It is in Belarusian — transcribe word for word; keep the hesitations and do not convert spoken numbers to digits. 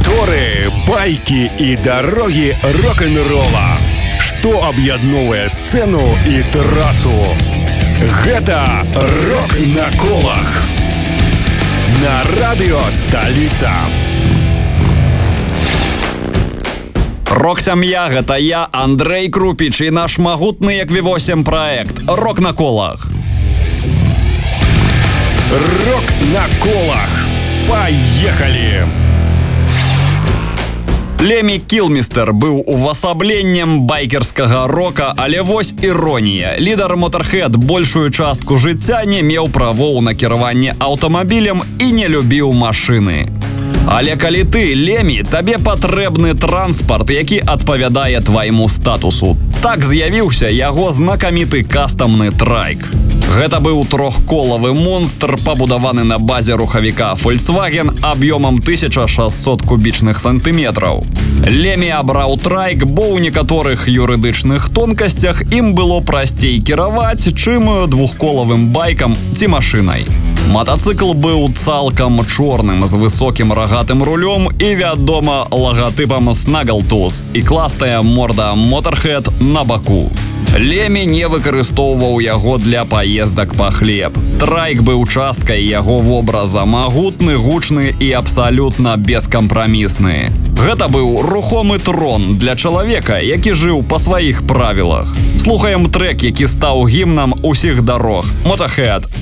Моторы, байки и дороги рок-н-ролла. Что аб'ядноўвае сцену и трассу? Гэта «Рок на колах» на радио «Столица». Рок-сям'я, гэта я, Андрей Крупіч, і наш магутны як ві восемь праект «Рок на колах». «Рок на колах». Поехали! Лемі Кілмістер быў увасабленнем байкерскага рока, але вось іронія. Лідар Motorhead большую частку жыцця не меў правоў на кіраванне аўтамабілем і не любіў машыны. Але калі ты, Лемі, табе патрэбны транспарт, які адпавядае твайму статусу. Так з'явіўся яго знакаміты кастамны трайк. Гэта быў трохколавы монстр, пабудаваны на базе рухавіка Volkswagen аб'ёмам тысяча шэсцьсот кубічных сантыметраў. Лемі абраў трайк, бо ў некаторых юрыдычных тонкасцях ім было прасцей кіраваць, чым двухколавым байкам ці машынай. Матацыкл быў цалкам чорным з высокім рагатым рулём і, вядома, лагатыпам Snaggletooth і кластая морда Motorhead на баку. Лемі не выкарыстоўваў яго для паездак па хлеб. Трайк быў часткай яго вобраза, магутны, гучны і абсалютна бескампрамісны. Гэта быў рухомы трон для чалавека, які жыў па сваіх правілах. Слухаем трэк, які стаў гімнам усіх дарог. Motorhead